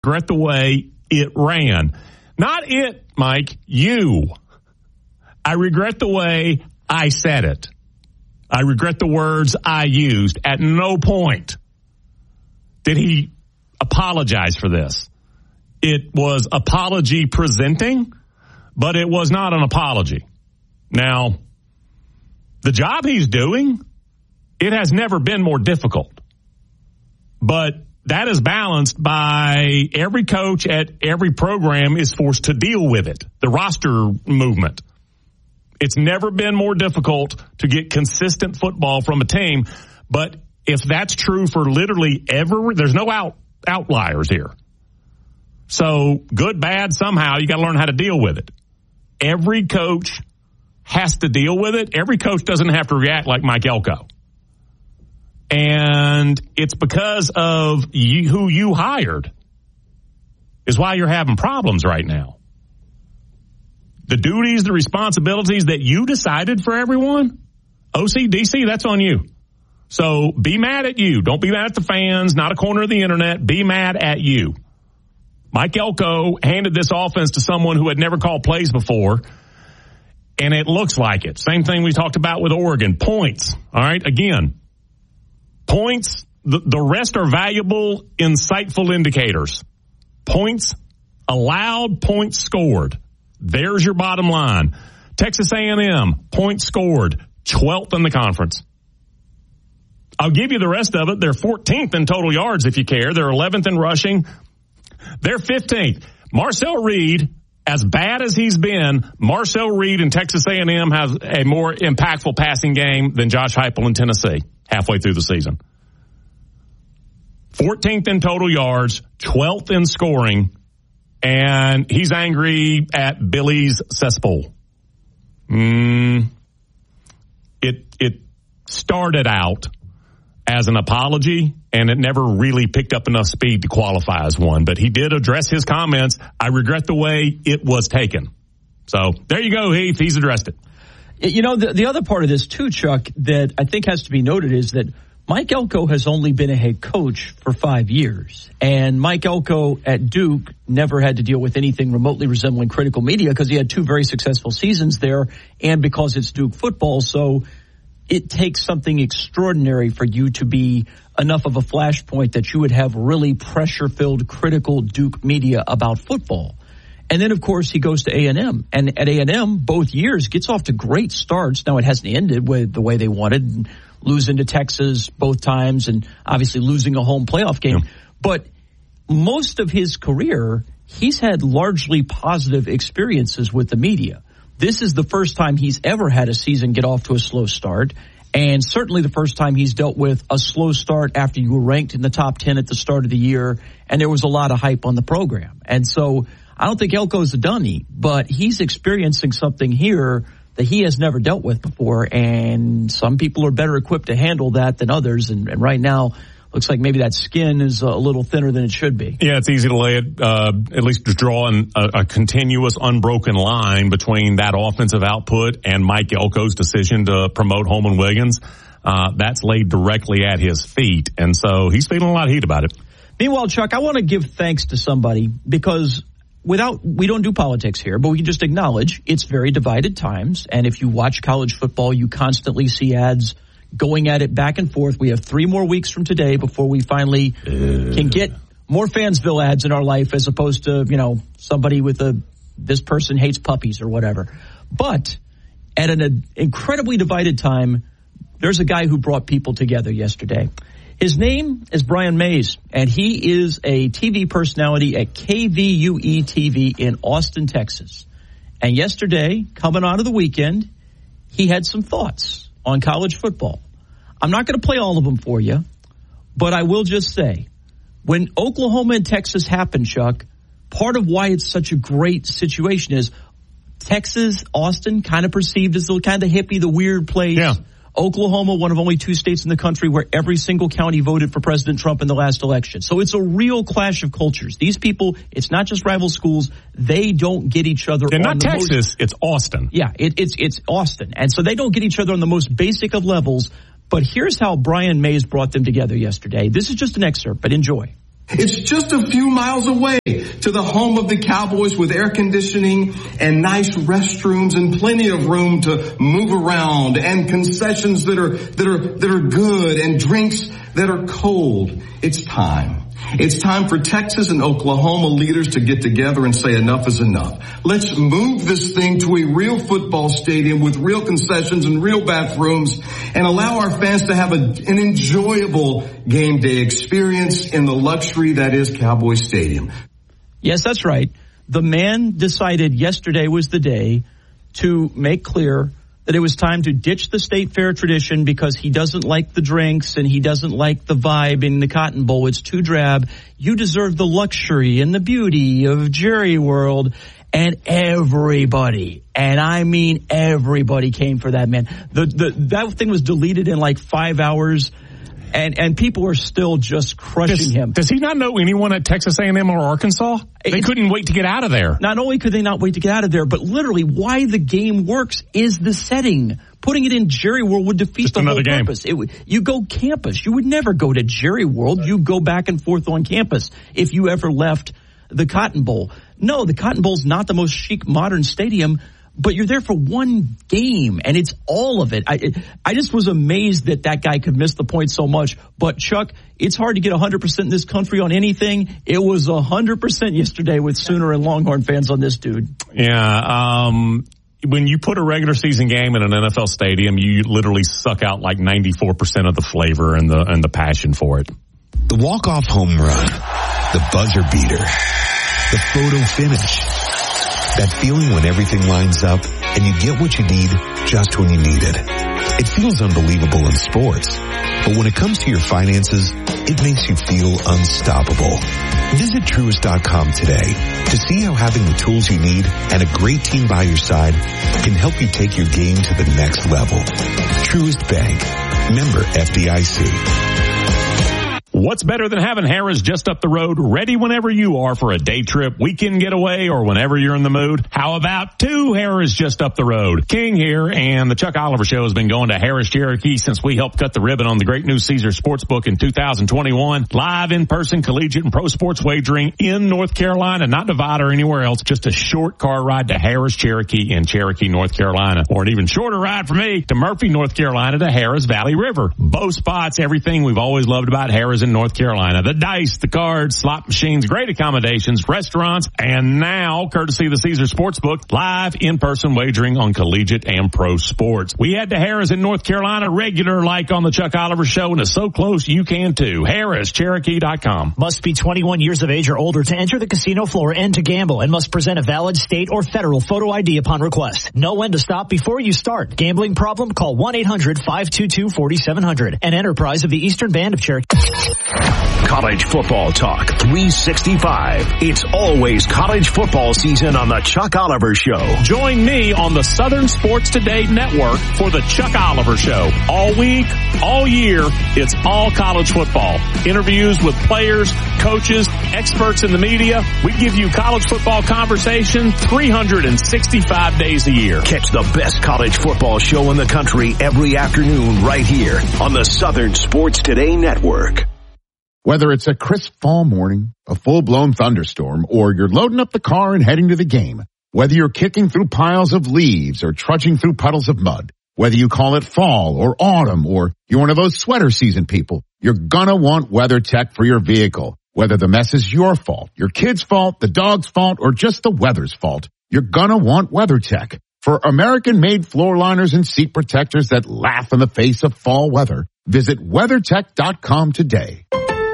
regret the way it ran. Not it, Mike, you. I regret the way I said it. I regret the words I used. At no point did he apologize for this. It was apology presenting, but it was not an apology. Now, the job he's doing, it has never been more difficult. But that is balanced by every coach at every program is forced to deal with it, the roster movement. It's never been more difficult to get consistent football from a team. But if that's true for literally there's no outliers here. So good, bad, somehow you got to learn how to deal with it. Every coach has to deal with it. Every coach doesn't have to react like Mike Elko. And it's because of who you hired is why you're having problems right now. The duties, the responsibilities that you decided for everyone, OC, DC, that's on you. So be mad at you. Don't be mad at the fans, not a corner of the internet. Be mad at you. Mike Elko handed this offense to someone who had never called plays before, and it looks like it. Same thing we talked about with Oregon. Points, all right? Again, points, the rest are valuable, insightful indicators. Points allowed, points scored. There's your bottom line. Texas A&M, points scored, 12th in the conference. I'll give you the rest of it. They're 14th in total yards if you care. They're 11th in rushing. They're 15th. Marcel Reed, as bad as he's been, Marcel Reed and Texas A&M has a more impactful passing game than Josh Heupel in Tennessee halfway through the season. 14th in total yards, 12th in scoring, and he's angry at Billy's cesspool. It started out as an apology, and it never really picked up enough speed to qualify as one. But he did address his comments. I regret the way it was taken. So there you go, Heath. He's addressed it. You know, the other part of this, too, Chuck, that I think has to be noted is that Mike Elko has only been a head coach for 5 years. And Mike Elko at Duke never had to deal with anything remotely resembling critical media because he had 2 very successful seasons there and because it's Duke football. So it takes something extraordinary for you to be enough of a flashpoint that you would have really pressure-filled, critical Duke media about football. And then, of course, he goes to A&M. And at A&M, both years, gets off to great starts. Now, it hasn't ended with the way they wanted, losing to Texas both times and obviously losing a home playoff game. Yeah. But most of his career, he's had largely positive experiences with the media. This is the first time he's ever had a season get off to a slow start, and certainly the first time he's dealt with a slow start after you were ranked in the top 10 at the start of the year, and there was a lot of hype on the program. And so I don't think Elko's a dummy, but he's experiencing something here that he has never dealt with before, and some people are better equipped to handle that than others, and right now looks like maybe that skin is a little thinner than it should be. Yeah, it's easy to lay it, at least to draw a continuous, unbroken line between that offensive output and Mike Elko's decision to promote Holman Wiggins. That's laid directly at his feet, and so he's feeling a lot of heat about it. Meanwhile, Chuck, I want to give thanks to somebody because we don't do politics here, but we can just acknowledge it's very divided times, and if you watch college football, you constantly see ads going at it back and forth. We have 3 more weeks from today before we finally can get more Fansville ads in our life as opposed to, somebody with this person hates puppies or whatever. But at an incredibly divided time, there's a guy who brought people together yesterday. His name is Brian Mays, and he is a TV personality at KVUE TV in Austin, Texas. And yesterday, coming out of the weekend, he had some thoughts on college football. I'm not going to play all of them for you, but I will just say, when Oklahoma and Texas happened, Chuck, part of why it's such a great situation is Texas, Austin, kind of perceived as the kind of hippie, the weird place. Yeah. Oklahoma, one of only 2 states in the country where every single county voted for President Trump in the last election. So it's a real clash of cultures. These people, it's not just rival schools. They don't get each other on not Texas, it's Austin. Yeah, it's Austin. And so they don't get each other on the most basic of levels. But here's how Brian Mays brought them together yesterday. This is just an excerpt, but enjoy. It's just a few miles away to the home of the Cowboys with air conditioning and nice restrooms and plenty of room to move around and concessions that are good and drinks that are cold. It's time. It's time for Texas and Oklahoma leaders to get together and say enough is enough. Let's move this thing to a real football stadium with real concessions and real bathrooms and allow our fans to have an enjoyable game day experience in the luxury that is Cowboy Stadium. Yes, that's right. The man decided yesterday was the day to make clear that it was time to ditch the State Fair tradition because he doesn't like the drinks and he doesn't like the vibe in the Cotton Bowl. It's too drab. You deserve the luxury and the beauty of Jerry World. And everybody, and I mean everybody, came for that man. That thing was deleted in like 5 hours. And people are still just crushing him. Does he not know anyone at Texas A&M or Arkansas? They couldn't wait to get out of there. Not only could they not wait to get out of there, but literally why the game works is the setting. Putting it in Jerry World would defeat just the whole purpose. You go campus. You would never go to Jerry World. You go back and forth on campus if you ever left the Cotton Bowl. No, the Cotton Bowl's not the most chic modern stadium, but you're there for one game, and it's all of it. I just was amazed that guy could miss the point so much. But, Chuck, it's hard to get 100% in this country on anything. It was 100% yesterday with Sooner and Longhorn fans on this dude. Yeah, when you put a regular season game in an NFL stadium, you literally suck out like 94% of the flavor and the passion for it. The walk-off home run, the buzzer beater, the photo finish. That feeling when everything lines up and you get what you need just when you need it. It feels unbelievable in sports, but when it comes to your finances, it makes you feel unstoppable. Visit Truist.com today to see how having the tools you need and a great team by your side can help you take your game to the next level. Truist Bank. Member FDIC. What's better than having Harrah's just up the road, ready whenever you are for a day trip, weekend getaway, or whenever you're in the mood? How about two Harrah's just up the road? King here, and the Chuck Oliver Show has been going to Harrah's Cherokee since we helped cut the ribbon on the Great New Caesar Sportsbook in 2021. Live in-person collegiate and pro sports wagering in North Carolina, not Nevada or anywhere else. Just a short car ride to Harrah's Cherokee in Cherokee, North Carolina. Or an even shorter ride for me to Murphy, North Carolina to Harrah's Valley River. Both spots, everything we've always loved about Harrah's in North Carolina. The dice, the cards, slot machines, great accommodations, restaurants, and now, courtesy of the Caesar Sportsbook, live in-person wagering on collegiate and pro sports. We head to Harrah's in North Carolina, regular like on the Chuck Oliver Show, and it's so close you can too. Harrah'sCherokee.com. Must be 21 years of age or older to enter the casino floor and to gamble, and must present a valid state or federal photo ID upon request. Know when to stop before you start. Gambling problem? Call 1-800-522-4700. An enterprise of the Eastern Band of Cherokee. College football talk 365. It's always college football season on the Chuck Oliver Show. Join me on the Southern Sports Today Network for the Chuck Oliver Show. All week, all year, it's all college football. Interviews with players, coaches, experts in the media. We give you college football conversation 365 days a year. Catch the best college football show in the country every afternoon right here on the Southern Sports Today Network. Whether it's a crisp fall morning, a full-blown thunderstorm, or you're loading up the car and heading to the game, whether you're kicking through piles of leaves or trudging through puddles of mud, whether you call it fall or autumn or you're one of those sweater season people, you're gonna want WeatherTech for your vehicle. Whether the mess is your fault, your kid's fault, the dog's fault, or just the weather's fault, you're gonna want WeatherTech. For American-made floor liners and seat protectors that laugh in the face of fall weather, visit WeatherTech.com today.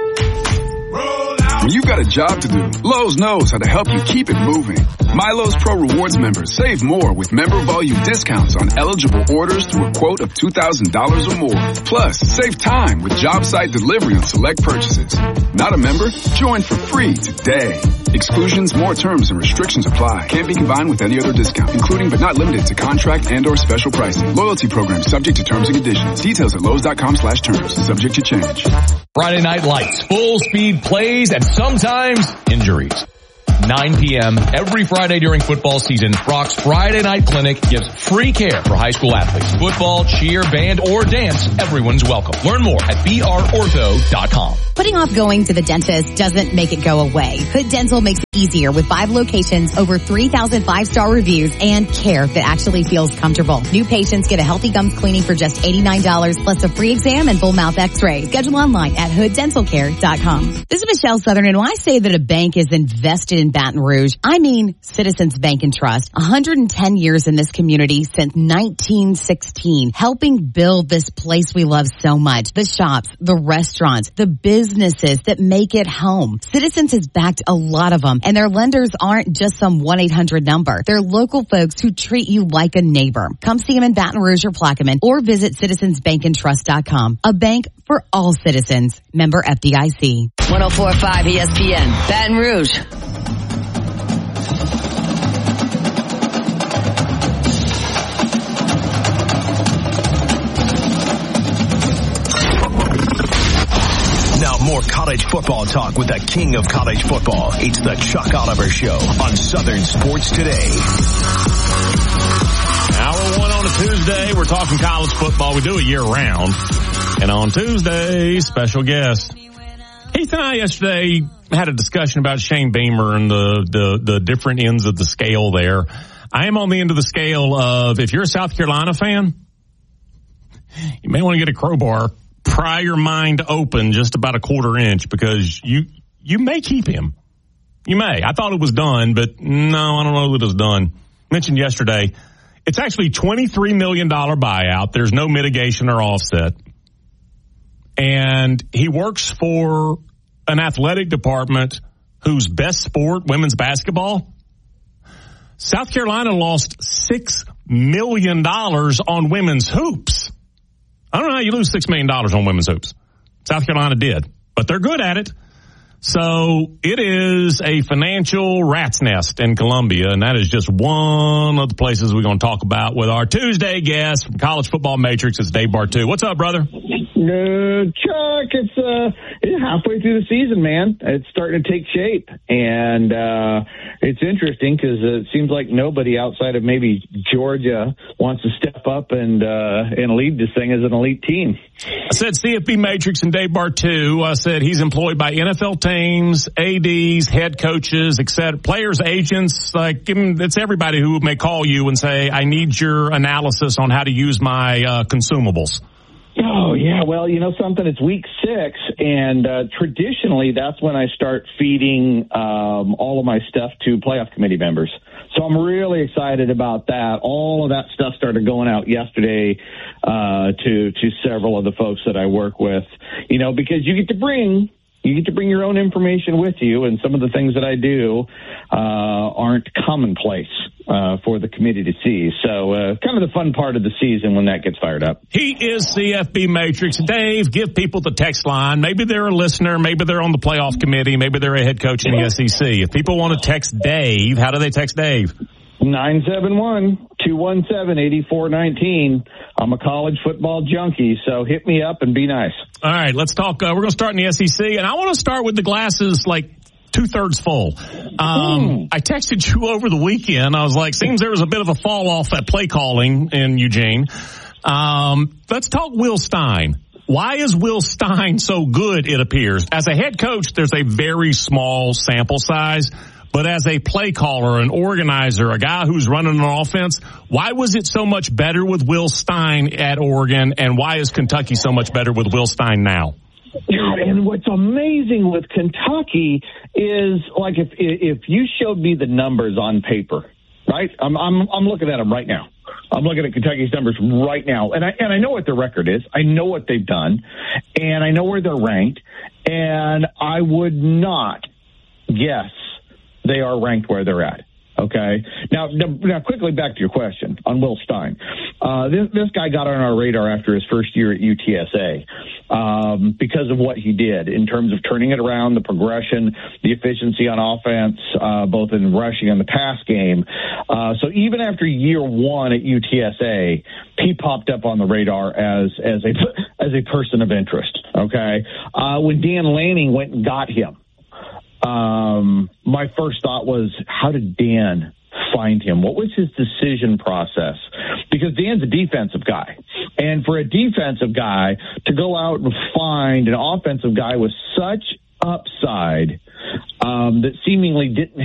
When you've got a job to do, Lowe's knows how to help you keep it moving. MyLowe's Pro Rewards members save more with member volume discounts on eligible orders through a quote of $2,000 or more. Plus, save time with job site delivery on select purchases. Not a member? Join for free today. Exclusions, more terms, and restrictions apply. Can't be combined with any other discount, including but not limited to contract and or special pricing. Loyalty program subject to terms and conditions. Details at Lowe's.com/terms. Subject to change. Friday Night Lights, full speed plays, and sometimes injuries. at 9 p.m. every Friday during football season. Brock's Friday Night Clinic gives free care for high school athletes. Football, cheer, band, or dance, everyone's welcome. Learn more at brortho.com. Putting off going to the dentist doesn't make it go away. Hood Dental makes it easier with 5 locations, over 3,000 5-star reviews, and care that actually feels comfortable. New patients get a healthy gums cleaning for just $89, plus a free exam and full mouth x-ray. Schedule online at hooddentalcare.com. This is Michelle Southern, and when I say that a bank is invested in Baton Rouge, I mean Citizens Bank and Trust. 110 years in this community since 1916, helping build this place we love so much. The shops, the restaurants, the businesses that make it home. Citizens has backed a lot of them, and their lenders aren't just some 1-800 number. They're local folks who treat you like a neighbor. Come see them in Baton Rouge or Plaquemine, or visit citizensbankandtrust.com. A bank for all citizens. Member FDIC. 104.5 ESPN, Baton Rouge. Now more college football talk with the king of college football. It's the Chuck Oliver Show on Southern Sports Today. Hour 1 on a Tuesday. We're talking college football. We do it year round. And on Tuesday, special guest. Heath and I yesterday had a discussion about Shane Beamer and the different ends of the scale there. I am on the end of the scale of, if you're a South Carolina fan, you may want to get a crowbar, pry your mind open just about a quarter inch, because you may keep him. You may. I thought it was done, but no, I don't know that it's done. Mentioned yesterday, it's actually $23 million buyout. There's no mitigation or offset. And he works for an athletic department whose best sport, women's basketball. South Carolina lost $6 million on women's hoops. I don't know how you lose $6 million on women's hoops. South Carolina did, but they're good at it. So it is a financial rat's nest in Columbia, and that is just one of the places we're going to talk about with our Tuesday guest from College Football Matrix. It's Dave Bartu. What's up, brother? Chuck, it's halfway through the season, man. It's starting to take shape, and it's interesting because it seems like nobody outside of maybe Georgia wants to step up and lead this thing as an elite team. I said CFB Matrix and Dave Bartu. I said he's employed by NFL teams, ADs, head coaches, etc., players, agents. Like, it's everybody who may call you and say, I need your analysis on how to use my consumables. Oh, yeah. Well, you know something? It's week 6, and traditionally that's when I start feeding all of my stuff to playoff committee members. So I'm really excited about that. All of that stuff started going out yesterday to several of the folks that I work with, you know, because you get to bring your own information with you, and some of the things that I do aren't commonplace for the committee to see. So kind of the fun part of the season when that gets fired up. He is CFB Matrix. Dave, give people the text line. Maybe they're a listener. Maybe they're on the playoff committee. Maybe they're a head coach in the SEC. If people want to text Dave, how do they text Dave? 971-217-8419. I'm a college football junkie, so hit me up and be nice. All right, let's talk. We're going to start in the SEC, and I want to start with the glasses like 2/3 full. I texted you over the weekend. I was like, seems there was a bit of a fall off at play calling in Eugene. Let's talk Will Stein. Why is Will Stein so good, it appears? As a head coach, there's a very small sample size. But as a play caller, an organizer, a guy who's running an offense, why was it so much better with Will Stein at Oregon, and why is Kentucky so much better with Will Stein now? And what's amazing with Kentucky is, like, if you showed me the numbers on paper, right? I'm looking at them right now. I'm looking at Kentucky's numbers right now, and I know what their record is. I know what they've done, and I know where they're ranked, and I would not guess they are ranked where they're at. Okay. Now quickly back to your question on Will Stein. This guy got on our radar after his first year at UTSA because of what he did in terms of turning it around, the progression, the efficiency on offense, both in rushing and the pass game. So even after year 1 at UTSA, he popped up on the radar as a person of interest. Okay. When Dan Lanning went and got him, my first thought was, how did Dan find him? What was his decision process? Because Dan's a defensive guy. And for a defensive guy to go out and find an offensive guy with such upside that seemingly didn't